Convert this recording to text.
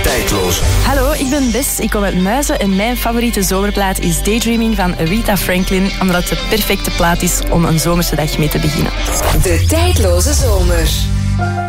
Tijdloos. Hallo, ik ben Bess, ik kom uit Muizen en mijn favoriete zomerplaat is Daydreaming van Aretha Franklin, omdat het de perfecte plaat is om een zomerse dag mee te beginnen. De Tijdloze Zomer.